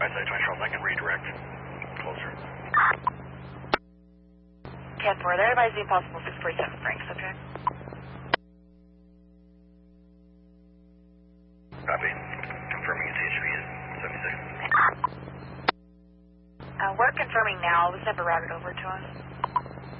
Right side 20 Charles, I can redirect closer. 10-4, there, advise the impossible 647 Frank, subject. Copy. Confirming CHV is 76. We're confirming now. It was never routed over to us.